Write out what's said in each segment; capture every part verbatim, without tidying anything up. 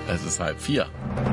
Es ist halb vier.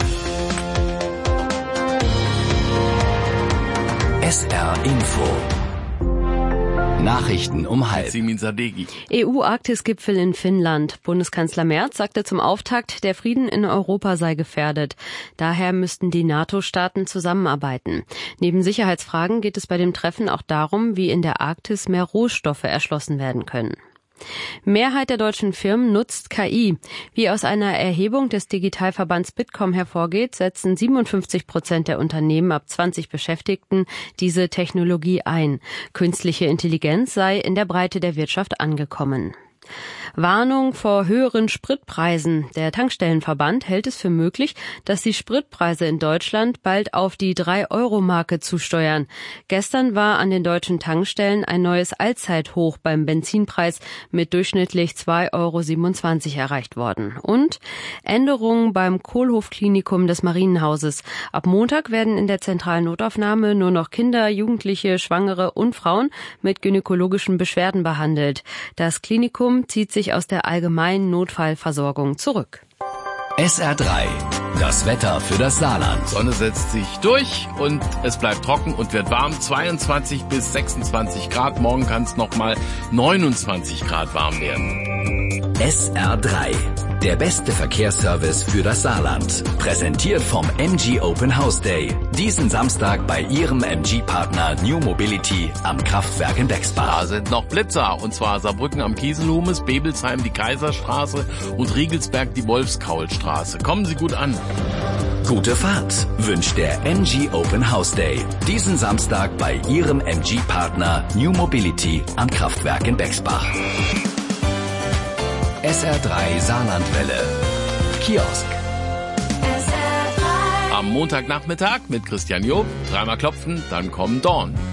S R Info. Nachrichten um halb. Simin Sadeghi. E U-Arktis-Gipfel in Finnland. Bundeskanzler Merz sagte zum Auftakt, der Frieden in Europa sei gefährdet. Daher müssten die NATO-Staaten zusammenarbeiten. Neben Sicherheitsfragen geht es bei dem Treffen auch darum, wie in der Arktis mehr Rohstoffe erschlossen werden können. Mehrheit der deutschen Firmen nutzt K I. Wie aus einer Erhebung des Digitalverbands Bitkom hervorgeht, setzen siebenundfünfzig Prozent der Unternehmen ab zwanzig Beschäftigten diese Technologie ein. Künstliche Intelligenz sei in der Breite der Wirtschaft angekommen. Warnung vor höheren Spritpreisen. Der Tankstellenverband hält es für möglich, dass die Spritpreise in Deutschland bald auf die drei Euro Marke zusteuern. Gestern war an den deutschen Tankstellen ein neues Allzeithoch beim Benzinpreis mit durchschnittlich zwei Euro siebenundzwanzig erreicht worden. Und Änderungen beim Kohlhof-Klinikum des Marienhauses. Ab Montag werden in der zentralen Notaufnahme nur noch Kinder, Jugendliche, Schwangere und Frauen mit gynäkologischen Beschwerden behandelt. Das Klinikum zieht sich aus der allgemeinen Notfallversorgung zurück. S R drei. Das Wetter für das Saarland. Sonne setzt sich durch und es bleibt trocken und wird warm. zweiundzwanzig bis sechsundzwanzig Grad. Morgen kann es nochmal neunundzwanzig Grad warm werden. S R drei. Der beste Verkehrsservice für das Saarland. Präsentiert vom M G Open House Day. Diesen Samstag bei Ihrem M G-Partner New Mobility am Kraftwerk in Bexbach. Da sind noch Blitzer. Und zwar Saarbrücken am Kieselhumes, Bebelsheim die Kaiserstraße und Riegelsberg die Wolfskaulstraße. Kommen Sie gut an. Gute Fahrt wünscht der M G Open House Day. Diesen Samstag bei Ihrem M G-Partner New Mobility am Kraftwerk in Bexbach. S R drei Saarlandwelle. Kiosk. Am Montagnachmittag mit Christian Job. Dreimal klopfen, dann kommen Dawn.